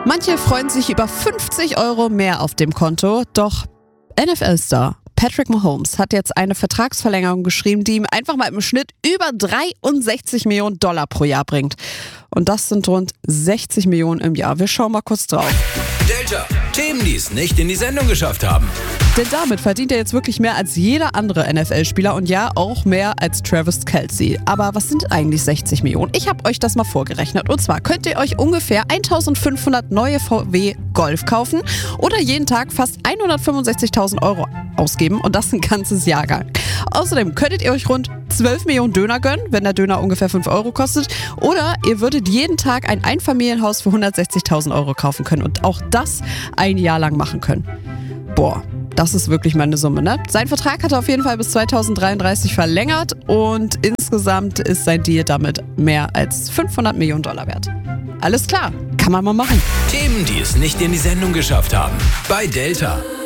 Manche freuen sich über 50 € mehr auf dem Konto, doch NFL-Star Patrick Mahomes hat jetzt eine Vertragsverlängerung geschrieben, die ihm einfach mal im Schnitt über 63 Millionen $ pro Jahr bringt. Und das sind rund 60 Millionen im Jahr. Wir schauen mal kurz drauf. Delta, Themen, die es nicht in die Sendung geschafft haben. Denn damit verdient er jetzt wirklich mehr als jeder andere NFL-Spieler und ja, auch mehr als Travis Kelce. Aber was sind eigentlich 60 Millionen? Ich habe euch das mal vorgerechnet. Und zwar könnt ihr euch ungefähr 1500 neue VW Golf kaufen oder jeden Tag fast 165.000 € ausgeben und das ein ganzes Jahr lang. Außerdem könntet ihr euch rund 12 Millionen Döner gönnen, wenn der Döner ungefähr 5 € kostet. Oder ihr würdet jeden Tag ein Einfamilienhaus für 160.000 € kaufen können und auch das ein Jahr lang machen können. Boah. Das ist wirklich mal eine Summe, ne? Sein Vertrag hat er auf jeden Fall bis 2033 verlängert und insgesamt ist sein Deal damit mehr als 500 Millionen $ wert. Alles klar, kann man mal machen. Themen, die es nicht in die Sendung geschafft haben. Bei Delta.